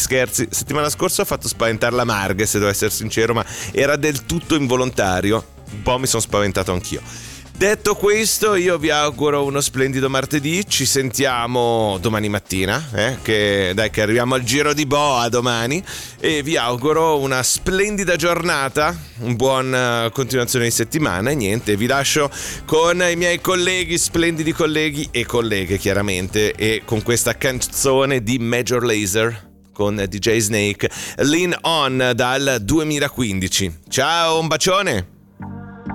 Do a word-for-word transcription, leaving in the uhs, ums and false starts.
scherzi, settimana scorsa ho fatto spaventare la Marghe, se devo essere sincero, ma era del tutto involontario. Un po' mi sono spaventato anch'io. Detto questo, io vi auguro uno splendido martedì. Ci sentiamo domani mattina, eh? che dai che arriviamo al giro di boa domani, e vi auguro una splendida giornata, un buon uh, continuazione di settimana. E niente, vi lascio con i miei colleghi, splendidi colleghi e colleghe chiaramente, e con questa canzone di Major Lazer con D J Snake, Lean On dal duemilaquindici. Ciao, un bacione!